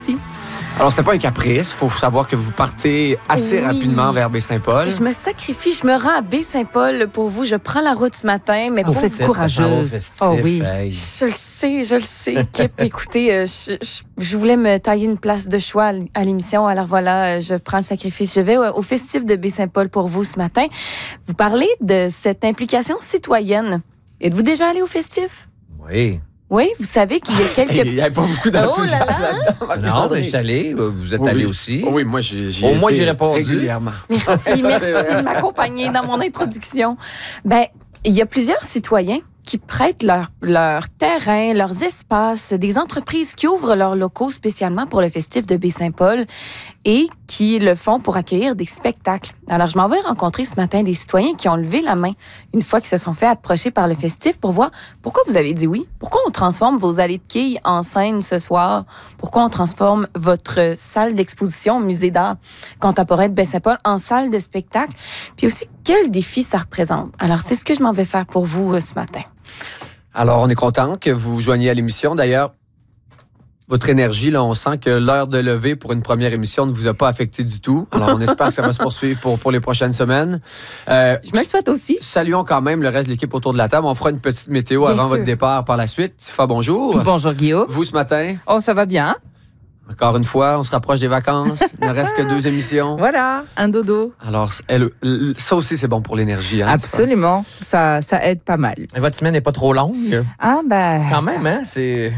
Alors, c'était pas un caprice. Il faut savoir que vous partez assez rapidement vers Baie-Saint-Paul. Je me sacrifie, je me rends à Baie-Saint-Paul pour vous. Je prends la route ce matin, mais Vous êtes courageuse. Oh oui. Je le sais, équipe. Écoutez, je voulais me tailler une place de choix à l'émission. Alors voilà, je prends le sacrifice. Je vais au festif de Baie-Saint-Paul pour vous ce matin. Vous parlez de cette implication citoyenne. Êtes-vous déjà allé au festif? Oui. Oui, vous savez qu'il y a quelques... Il n'y avait pas beaucoup d'enthousiasme là-dedans. Non, mais je suis allé. Vous êtes allé aussi. Oui, moi, j'ai Au moins, j'ai été répondu. régulièrement. Merci de m'accompagner dans mon introduction. Ben, il y a plusieurs citoyens qui prêtent leur terrain, leurs espaces, des entreprises qui ouvrent leurs locaux spécialement pour le festif de Baie-Saint-Paul et qui le font pour accueillir des spectacles. Alors, je m'en vais rencontrer ce matin des citoyens qui ont levé la main une fois qu'ils se sont fait approcher par le festif pour voir pourquoi vous avez dit oui. Pourquoi on transforme vos allées de quilles en scène ce soir? Pourquoi on transforme votre salle d'exposition au musée d'art contemporain de Baie-Saint-Paul en salle de spectacle? Puis aussi, quel défi ça représente? Alors, c'est ce que je m'en vais faire pour vous ce matin. Alors, on est content que vous vous joigniez à l'émission. D'ailleurs, votre énergie, là, on sent que l'heure de lever pour une première émission ne vous a pas affecté du tout. Alors, on espère que ça va se poursuivre pour les prochaines semaines. Je me le souhaite aussi. Saluons quand même le reste de l'équipe autour de la table. On fera une petite météo avant votre départ par la suite. Tifa, bonjour. Bonjour Guillaume. Vous, ce matin? Oh, ça va bien. Encore une fois, on se rapproche des vacances. Il ne reste que 2 émissions. Voilà, un dodo. Alors, ça aussi, c'est bon pour l'énergie. Hein, absolument. Ça aide pas mal. Et votre semaine n'est pas trop longue? Ah, ben. Quand même, hein? C'est.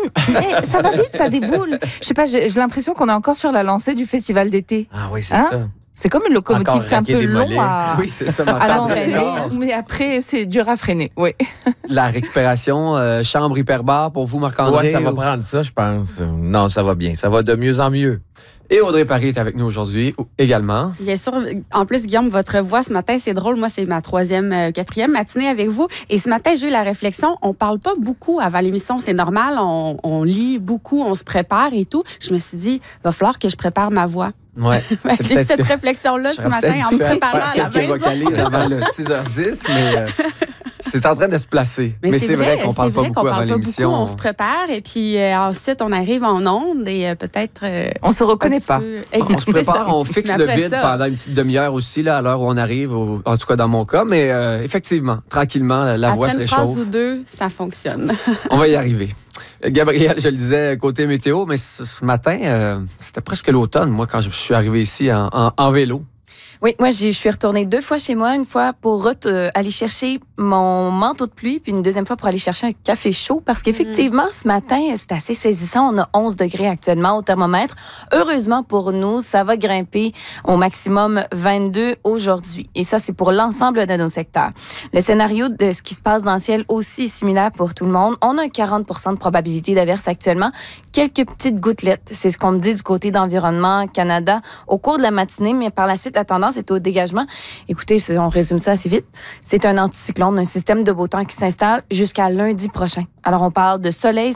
Ça va vite, ça déboule. Je sais pas, j'ai l'impression qu'on est encore sur la lancée du festival d'été. Ah oui, c'est ça. C'est comme une locomotive, c'est un peu long Oui, c'est ça, à lancer, mais après, c'est dur à freiner. Oui. La récupération, chambre hyperbar pour vous, Marc-André? Ouais, ça va prendre ça, je pense. Non, ça va bien. Ça va de mieux en mieux. Et Audrey Paris est avec nous aujourd'hui également. Bien sûr. En plus, Guillaume, votre voix ce matin, c'est drôle. Moi, c'est ma 4e matinée avec vous. Et ce matin, j'ai eu la réflexion, on parle pas beaucoup avant l'émission. C'est normal, on lit beaucoup, on se prépare et tout. Je me suis dit, il va falloir que je prépare ma voix. Ouais, j'ai eu cette réflexion-là ce matin en me préparant à la maison. Vocalises avant le 6h10, mais c'est en train de se placer. Mais c'est vrai qu'on parle pas beaucoup avant l'émission. On se prépare et puis ensuite, on arrive en ondes et peut-être... on se reconnaît pas. On se prépare, on fixe le vide pendant une petite demi-heure aussi, là, à l'heure où on arrive, en tout cas dans mon cas. Mais effectivement, tranquillement, la voix se réchauffe. Après une phrase ou deux, ça fonctionne. On va y arriver. Gabriel, je le disais, côté météo, mais ce matin, c'était presque l'automne, moi, quand je suis arrivé ici en vélo. Oui, moi, je suis retournée 2 fois chez moi. Une fois pour aller chercher mon manteau de pluie, puis une deuxième fois pour aller chercher un café chaud. Parce qu'effectivement, ce matin, c'est assez saisissant. On a 11 degrés actuellement au thermomètre. Heureusement pour nous, ça va grimper au maximum 22 aujourd'hui. Et ça, c'est pour l'ensemble de nos secteurs. Le scénario de ce qui se passe dans le ciel aussi est similaire pour tout le monde. On a un 40% de probabilité d'averse actuellement. Quelques petites gouttelettes. C'est ce qu'on me dit du côté d'Environnement Canada au cours de la matinée. Mais par la suite, la tendance est au dégagement. Écoutez, on résume ça assez vite. C'est un anticyclone, un système de beau temps qui s'installe jusqu'à lundi prochain. Alors, on parle de soleil,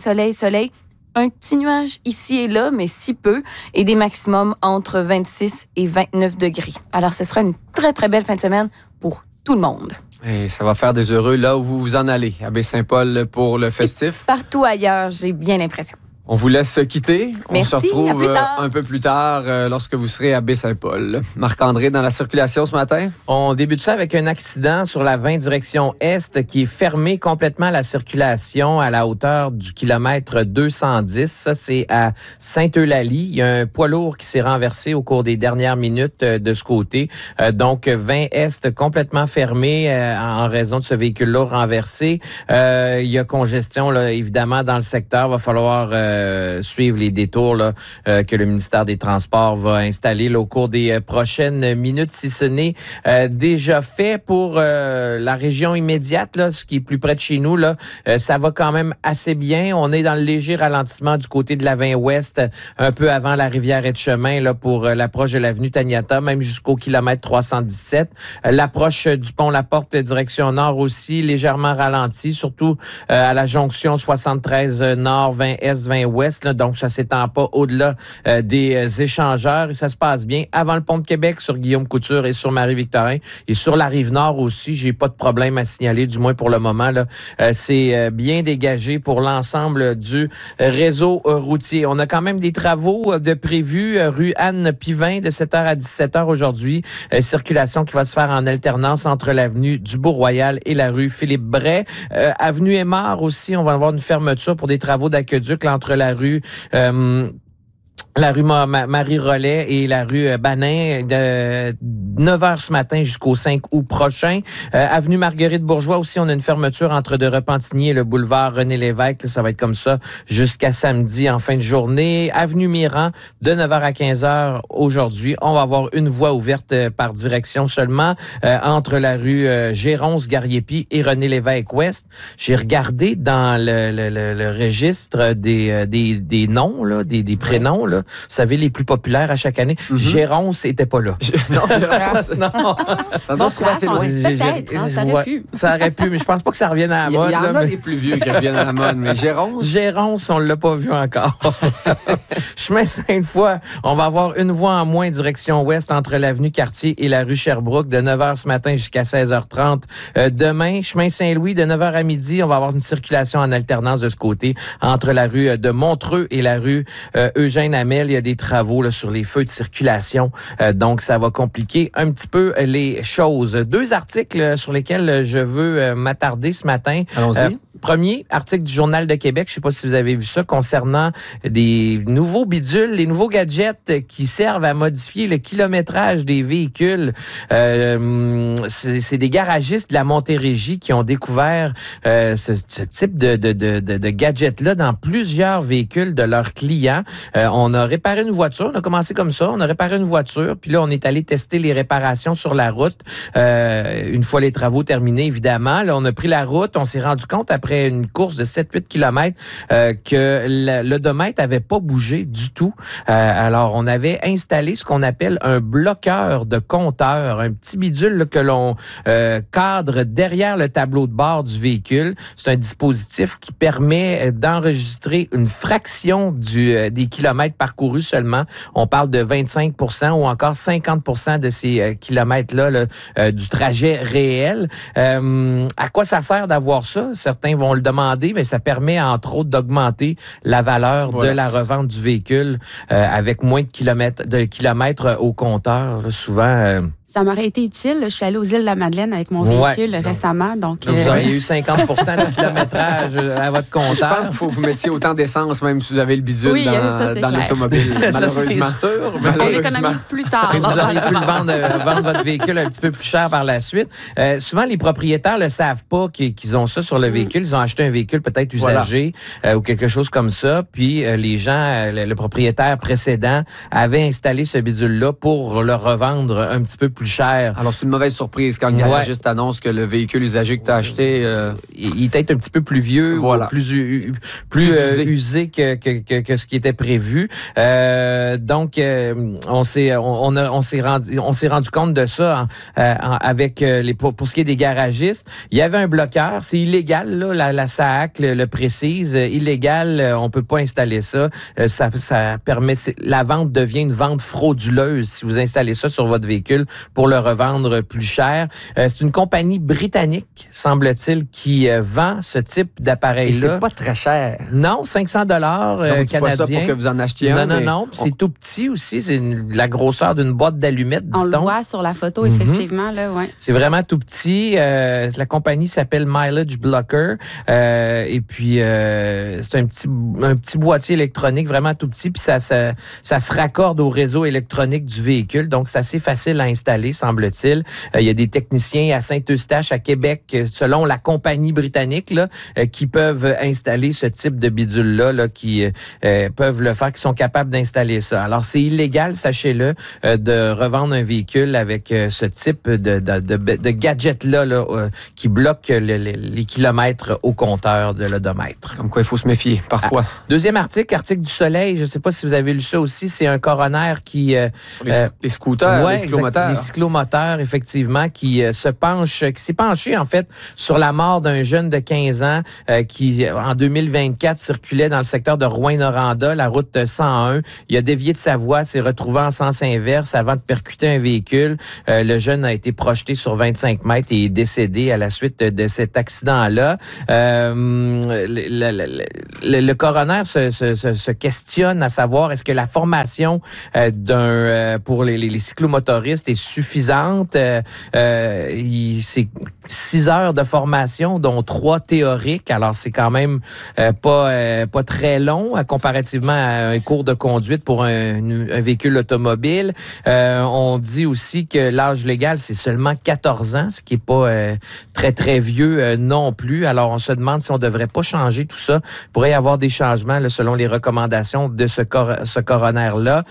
un petit nuage ici et là, mais si peu, et des maximums entre 26 et 29 degrés. Alors, ce sera une très, très belle fin de semaine pour tout le monde. Et ça va faire des heureux là où vous vous en allez, à Baie-Saint-Paul pour le festif. Et partout ailleurs, j'ai bien l'impression. On vous laisse quitter. Merci, on se retrouve un peu plus tard lorsque vous serez à Baie-Saint-Paul. Marc-André, dans la circulation ce matin? On débute ça avec un accident sur la 20 direction Est qui est fermé complètement la circulation à la hauteur du kilomètre 210. Ça, c'est à Sainte-Eulalie. Il y a un poids lourd qui s'est renversé au cours des dernières minutes de ce côté. Donc, 20 Est complètement fermé en raison de ce véhicule-là renversé. Il y a congestion, là, évidemment, dans le secteur. Il va falloir suivre les détours là, que le ministère des Transports va installer là, au cours des prochaines minutes, si ce n'est déjà fait pour la région immédiate, là, ce qui est plus près de chez nous. Là, ça va quand même assez bien. On est dans le léger ralentissement du côté de la 20 Ouest, un peu avant la rivière Etchemin, là, pour l'approche de l'avenue Taniata, même jusqu'au kilomètre 317. L'approche du pont La Porte direction nord aussi, légèrement ralentie, surtout à la jonction 73 nord, 20 Est, 20 Saint-Ouest, là, donc ça s'étend pas au-delà des échangeurs et ça se passe bien avant le pont de Québec sur Guillaume Couture et sur Marie-Victorin et sur la Rive-Nord aussi, j'ai pas de problème à signaler, du moins pour le moment. Là, c'est bien dégagé pour l'ensemble du réseau routier. On a quand même des travaux de prévus rue Anne-Pivin de 7h à 17h aujourd'hui. Circulation qui va se faire en alternance entre l'avenue du Beau-Royal et la rue Philippe-Bray. Avenue Aymar aussi, on va avoir une fermeture pour des travaux d'aqueduc entre la rue Marie-Rollet et la rue Banin de 9h ce matin jusqu'au 5 août prochain. Avenue Marguerite-Bourgeois aussi, on a une fermeture entre de Repentigny et le boulevard René-Lévesque. Ça va être comme ça jusqu'à samedi en fin de journée. Avenue Mirand de 9h à 15h aujourd'hui. On va avoir une voie ouverte par direction seulement entre la rue Géronce-Garriépi et René-Lévesque-Ouest. J'ai regardé dans le registre des noms, là, des prénoms, là. Vous savez, les plus populaires à chaque année. Géronce n'était pas là. Non, non. Ça doit se trouver assez loin. Peut-être, ça aurait pu. Ça aurait pu, mais je pense pas que ça revienne à la mode. Il y en a des plus vieux qui reviennent à la mode, mais Géronce... Géronce, on l'a pas vu encore. Chemin Sainte-Foy, on va avoir une voie en moins direction ouest entre l'avenue Cartier et la rue Sherbrooke de 9h ce matin jusqu'à 16h30. Demain, chemin Saint-Louis de 9h à midi, on va avoir une circulation en alternance de ce côté entre la rue de Montreux et la rue Eugène-Hamel. Il y a des travaux là, sur les feux de circulation, donc ça va compliquer un petit peu les choses. 2 articles sur lesquels je veux m'attarder ce matin. Allons-y. Premier article du Journal de Québec, je ne sais pas si vous avez vu ça, concernant des nouveaux bidules, les nouveaux gadgets qui servent à modifier le kilométrage des véhicules. C'est des garagistes de la Montérégie qui ont découvert ce type de gadget-là dans plusieurs véhicules de leurs clients. On a réparé une voiture, on a commencé comme ça, on a réparé une voiture, puis là, on est allé tester les réparations sur la route. Une fois les travaux terminés, évidemment, là, on a pris la route, on s'est rendu compte après une course de 7-8 km que l'odomètre avait pas bougé du tout. Alors, on avait installé ce qu'on appelle un bloqueur de compteur, un petit bidule là, que l'on cadre derrière le tableau de bord du véhicule. C'est un dispositif qui permet d'enregistrer une fraction des kilomètres parcourus seulement. On parle de 25 ou encore 50 de ces kilomètres-là là, du trajet réel. À quoi ça sert d'avoir ça? Certains vont le demander, mais ça permet, entre autres, d'augmenter la valeur de la revente du véhicule avec moins de kilomètres au compteur. Là, souvent... Ça m'aurait été utile. Je suis allée aux îles de la Madeleine avec mon véhicule récemment. Donc, vous auriez eu 50 du kilométrage à votre compteur. Je pense qu'il faut que vous mettiez autant d'essence, même si vous avez le bidule dans l'automobile. Malheureusement. Ça, c'est sûr. On l'économise plus tard. Vous auriez pu vendre votre véhicule un petit peu plus cher par la suite. Souvent, les propriétaires ne le savent pas qu'ils ont ça sur le véhicule. Ils ont acheté un véhicule peut-être usagé ou quelque chose comme ça. Puis les gens, le propriétaire précédent avait installé ce bidule-là pour le revendre un petit peu plus cher. Alors, c'est une mauvaise surprise quand le garagiste annonce que le véhicule usagé que tu as acheté... Il est peut-être un petit peu plus vieux ou plus usé que ce qui était prévu. Donc, on s'est rendu compte de ça avec pour ce qui est des garagistes. Il y avait un bloqueur. C'est illégal, là, la SAAC le précise. Illégal, on peut pas installer ça. Ça permet... La vente devient une vente frauduleuse si vous installez ça sur votre véhicule pour le revendre plus cher. C'est une compagnie britannique, semble-t-il, qui vend ce type d'appareil-là. Et c'est pas très cher. Non, 500 $, canadiens. Pas ça pour que vous en achetiez un. Non. C'est tout petit aussi. C'est la grosseur d'une boîte d'allumettes, dit-on. On le voit sur la photo, effectivement. Là, ouais. C'est vraiment tout petit. La compagnie s'appelle Mileage Blocker. Et puis, c'est un petit boîtier électronique vraiment tout petit. Puis ça se raccorde au réseau électronique du véhicule. Donc, c'est assez facile à installer, semble-t-il. Il y a des techniciens à Saint-Eustache, à Québec, selon la compagnie britannique, là, qui peuvent installer ce type de bidule-là, qui peuvent le faire, qui sont capables d'installer ça. Alors, c'est illégal, sachez-le, de revendre un véhicule avec ce type de gadget-là qui bloque les kilomètres au compteur de l'odomètre. Comme quoi, il faut se méfier, parfois. Deuxième article du Soleil, je ne sais pas si vous avez lu ça aussi, c'est un coroner qui... les scooters, les cyclomoteurs. cyclomoteur, effectivement, qui s'est penché, en fait, sur la mort d'un jeune de 15 ans qui, en 2024, circulait dans le secteur de Rouyn-Noranda, la route 101. Il a dévié de sa voie, s'est retrouvé en sens inverse avant de percuter un véhicule. Le jeune a été projeté sur 25 mètres et est décédé à la suite de cet accident-là. Le coroner se questionne à savoir est-ce que la formation pour les cyclomotoristes est suffisante. C'est 6 heures de formation, dont 3 théoriques. Alors, c'est quand même pas très long comparativement à un cours de conduite pour un véhicule automobile. On dit aussi que l'âge légal, c'est seulement 14 ans, ce qui est pas très, très vieux non plus. Alors, on se demande si on devrait pas changer tout ça. Il pourrait y avoir des changements là, selon les recommandations de ce coroner-là.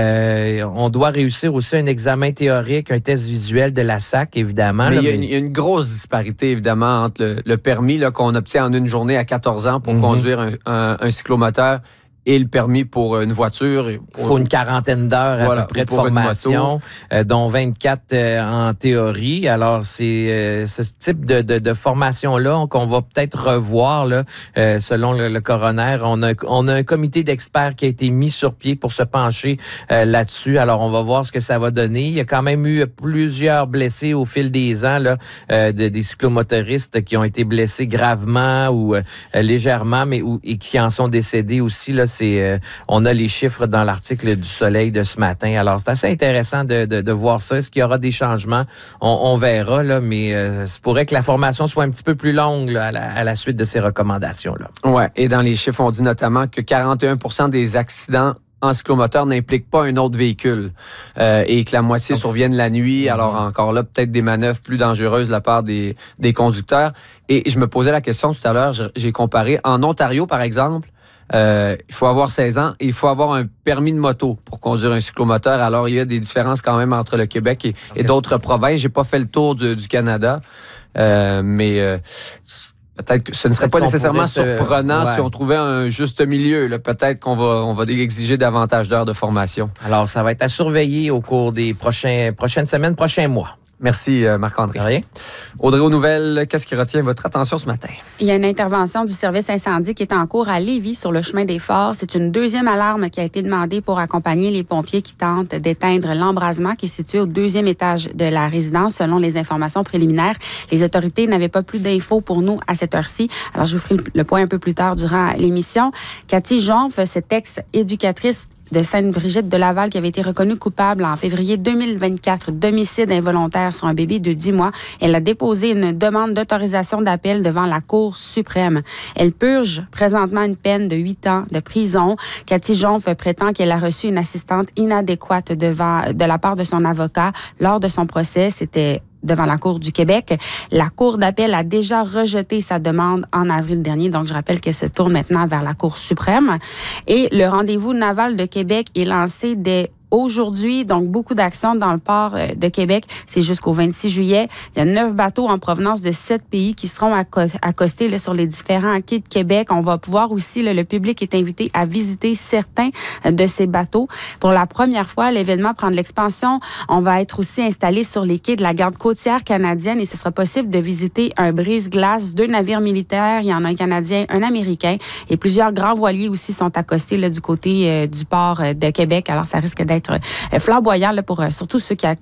On doit réussir aussi un examen théorique, un test visuel de la SAC, évidemment. Mais il y a une grosse disparité, évidemment, entre le permis là, qu'on obtient en une journée à 14 ans pour conduire un cyclomoteur et le permis pour une voiture. Il faut une quarantaine d'heures à peu près de formation, dont 24 en théorie. Alors, c'est ce type de formation-là qu'on va peut-être revoir là, selon le coroner. On a un comité d'experts qui a été mis sur pied pour se pencher là-dessus. Alors, on va voir ce que ça va donner. Il y a quand même eu plusieurs blessés au fil des ans, là, des cyclomotoristes qui ont été blessés gravement ou légèrement, et qui en sont décédés aussi, là. On a les chiffres dans l'article du Soleil de ce matin. Alors, c'est assez intéressant de voir ça. Est-ce qu'il y aura des changements? On verra, là, mais ça pourrait que la formation soit un petit peu plus longue là, à la suite de ces recommandations-là. Oui, et dans les chiffres, on dit notamment que 41% des accidents en cyclomoteur n'impliquent pas un autre véhicule et que la moitié surviennent la nuit. Alors, encore là, peut-être des manœuvres plus dangereuses de la part des conducteurs. Et je me posais la question tout à l'heure, j'ai comparé. En Ontario, par exemple, il faut avoir 16 ans et il faut avoir un permis de moto pour conduire un cyclomoteur. Alors, il y a des différences quand même entre le Québec et d'autres provinces. J'ai pas fait le tour du Canada, mais peut-être que ce ne serait pas nécessairement surprenant si on trouvait un juste milieu. Là. Peut-être qu'on va exiger davantage d'heures de formation. Alors, ça va être à surveiller au cours des prochaines semaines, prochains mois. Merci, Marc-André. Rien. Audrey, aux nouvelles, qu'est-ce qui retient votre attention ce matin? Il y a une intervention du service incendie qui est en cours à Lévis sur le chemin des Forts. C'est une deuxième alarme qui a été demandée pour accompagner les pompiers qui tentent d'éteindre l'embrasement qui est situé au 2e étage de la résidence, selon les informations préliminaires. Les autorités n'avaient pas plus d'infos pour nous à cette heure-ci. Alors, je vous ferai le point un peu plus tard durant l'émission. Cathy Jonf, cette ex-éducatrice de Sainte-Brigitte de Laval qui avait été reconnue coupable en février 2024 d'homicide involontaire sur un bébé de 10 mois. Elle a déposé une demande d'autorisation d'appel devant la Cour suprême. Elle purge présentement une peine de 8 ans de prison. Cathy Jonf prétend qu'elle a reçu une assistante inadéquate de la part de son avocat lors de son procès. C'était devant la Cour du Québec. La Cour d'appel a déjà rejeté sa demande en avril dernier. Donc, je rappelle qu'elle se tourne maintenant vers la Cour suprême. Et le rendez-vous naval de Québec est lancé dès aujourd'hui, donc beaucoup d'actions dans le port de Québec. C'est jusqu'au 26 juillet. Il y a 9 bateaux en provenance de 7 pays qui seront accostés là, sur les différents quais de Québec. On va pouvoir aussi, là, le public est invité à visiter certains de ces bateaux. Pour la première fois, l'événement prend de l'expansion. On va être aussi installé sur les quais de la garde côtière canadienne et ce sera possible de visiter un brise-glace, 2 navires militaires. Il y en a un Canadien, un Américain et plusieurs grands voiliers aussi sont accostés là, du côté du port de Québec. Alors, ça risque d'être flamboyant là, pour surtout ceux qui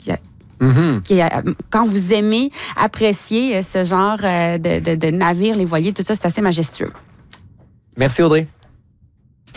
quand vous aimez apprécier ce genre de navire, les voiliers, tout ça, c'est assez majestueux. Merci Audrey.